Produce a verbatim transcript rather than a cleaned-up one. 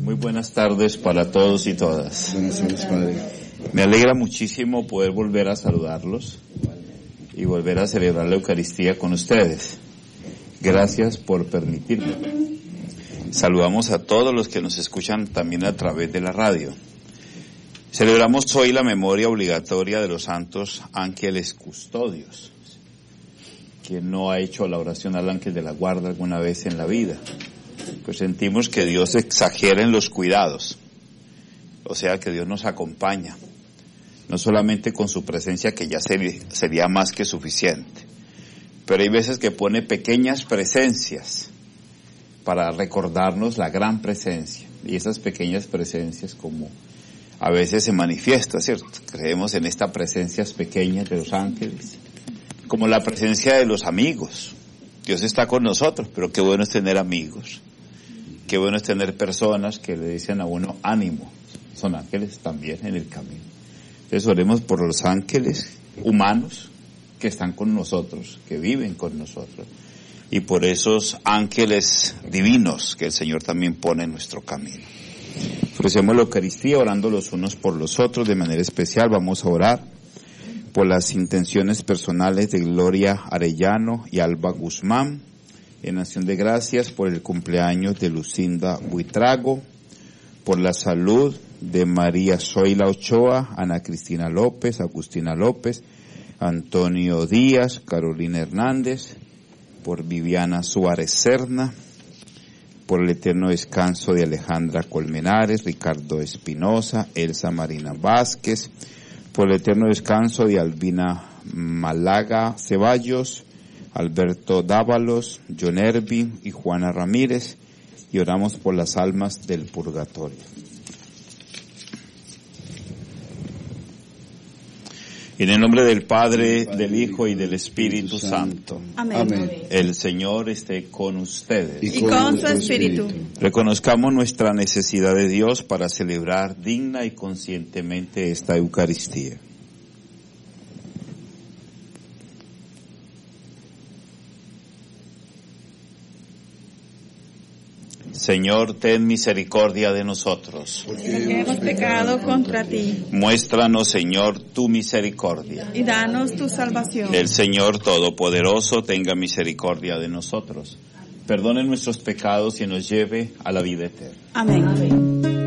Muy buenas tardes para todos y todas. Buenas tardes, Padre. Me alegra muchísimo poder volver a saludarlos y volver a celebrar la Eucaristía con ustedes. Gracias por permitirme. Saludamos a todos los que nos escuchan también a través de la radio. Celebramos hoy la memoria obligatoria de los santos ángeles custodios. ¿Quién no ha hecho la oración al ángel de la guarda alguna vez en la vida? Pues sentimos que Dios exagera en los cuidados. O sea, que Dios nos acompaña. No solamente con su presencia, que ya sería más que suficiente. Pero hay veces que pone pequeñas presencias para recordarnos la gran presencia. Y esas pequeñas presencias como a veces se manifiesta, ¿cierto? Creemos en estas presencias pequeñas de los ángeles, como la presencia de los amigos. Dios está con nosotros, pero qué bueno es tener amigos. Qué bueno es tener personas que le dicen a uno ánimo. Son ángeles también en el camino. Entonces oremos por los ángeles humanos que están con nosotros, que viven con nosotros. Y por esos ángeles divinos que el Señor también pone en nuestro camino. Ofrecemos la Eucaristía orando los unos por los otros de manera especial. Vamos a orar por las intenciones personales de Gloria Arellano y Alba Guzmán, en acción de gracias por el cumpleaños de Lucinda Buitrago, por la salud de María Zoila Ochoa, Ana Cristina López, Agustina López, Antonio Díaz, Carolina Hernández, por Viviana Suárez Serna, por el eterno descanso de Alejandra Colmenares, Ricardo Espinosa, Elsa Marina Vázquez, por el eterno descanso de Albina Málaga Ceballos, Alberto Dávalos, John Ervin y Juana Ramírez, y oramos por las almas del purgatorio. En el nombre del Padre, del Hijo y del Espíritu Santo. Amén. Amén. El Señor esté con ustedes. Y con su espíritu. Reconozcamos nuestra necesidad de Dios para celebrar digna y conscientemente esta Eucaristía. Señor, ten misericordia de nosotros. Porque hemos pecado contra ti. Muéstranos, Señor, tu misericordia. Y danos tu salvación. El Señor Todopoderoso tenga misericordia de nosotros. Perdone nuestros pecados y nos lleve a la vida eterna. Amén. Amén.